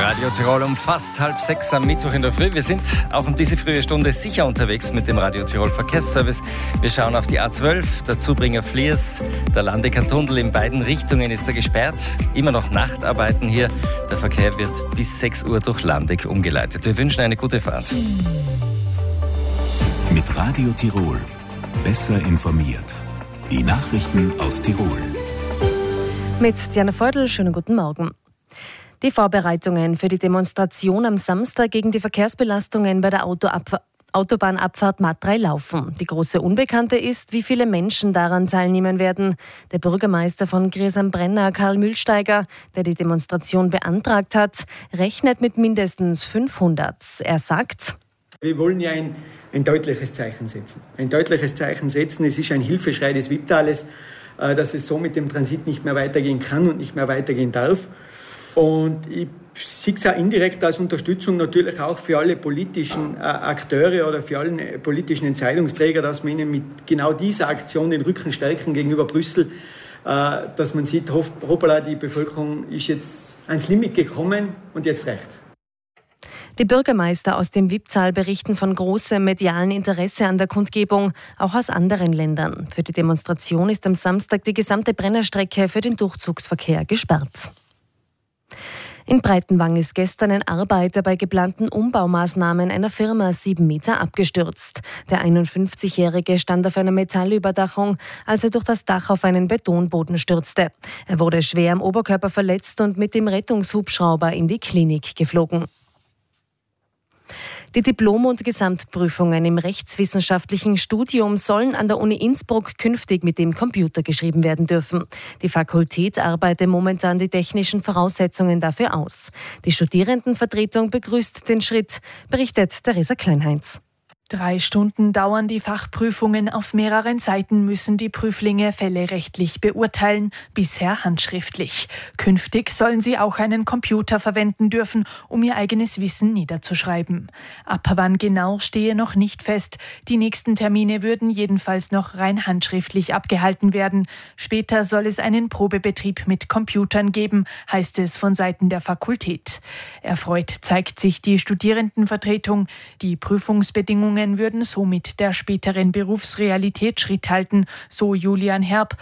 Radio Tirol um fast 5:30 am Mittwoch in der Früh. Wir sind auch um diese frühe Stunde sicher unterwegs mit dem Radio Tirol Verkehrsservice. Wir schauen auf die A12, der Zubringer Fliers. Der Landecker-Tunnel in beiden Richtungen ist gesperrt. Immer noch Nachtarbeiten hier. Der Verkehr wird bis 6 Uhr durch Landeck umgeleitet. Wir wünschen eine gute Fahrt. Mit Radio Tirol. Besser informiert. Die Nachrichten aus Tirol. Mit Diana Feudel, schönen guten Morgen. Die Vorbereitungen für die Demonstration am Samstag gegen die Verkehrsbelastungen bei der Autobahnabfahrt Matrei laufen. Die große Unbekannte ist, wie viele Menschen daran teilnehmen werden. Der Bürgermeister von Gries am Brenner, Karl Mühlsteiger, der die Demonstration beantragt hat, rechnet mit mindestens 500. Er sagt: Wir wollen ja ein deutliches Zeichen setzen. Ein deutliches Zeichen setzen, es ist ein Hilfeschrei des Wipptales, dass es so mit dem Transit nicht mehr weitergehen kann und nicht mehr weitergehen darf. Und ich sehe es auch indirekt als Unterstützung natürlich auch für alle politischen Akteure oder für alle politischen Entscheidungsträger, dass wir ihnen mit genau dieser Aktion den Rücken stärken gegenüber Brüssel, dass man sieht, hoppala, die Bevölkerung ist jetzt ans Limit gekommen und jetzt reicht's. Die Bürgermeister aus dem Wipptal berichten von großem medialen Interesse an der Kundgebung, auch aus anderen Ländern. Für die Demonstration ist am Samstag die gesamte Brennerstrecke für den Durchzugsverkehr gesperrt. In Breitenwang ist gestern ein Arbeiter bei geplanten Umbaumaßnahmen einer Firma 7 Meter abgestürzt. Der 51-Jährige stand auf einer Metallüberdachung, als er durch das Dach auf einen Betonboden stürzte. Er wurde schwer am Oberkörper verletzt und mit dem Rettungshubschrauber in die Klinik geflogen. Die Diplom- und Gesamtprüfungen im rechtswissenschaftlichen Studium sollen an der Uni Innsbruck künftig mit dem Computer geschrieben werden dürfen. Die Fakultät arbeitet momentan die technischen Voraussetzungen dafür aus. Die Studierendenvertretung begrüßt den Schritt, berichtet Theresa Kleinheinz. 3 Stunden dauern die Fachprüfungen. Auf mehreren Seiten müssen die Prüflinge Fälle rechtlich beurteilen, bisher handschriftlich. Künftig sollen sie auch einen Computer verwenden dürfen, um ihr eigenes Wissen niederzuschreiben. Ab wann genau stehe noch nicht fest. Die nächsten Termine würden jedenfalls noch rein handschriftlich abgehalten werden. Später soll es einen Probebetrieb mit Computern geben, heißt es von Seiten der Fakultät. Erfreut zeigt sich die Studierendenvertretung. Die Prüfungsbedingungen würden somit der späteren Berufsrealität Schritt halten, so Julian Herb,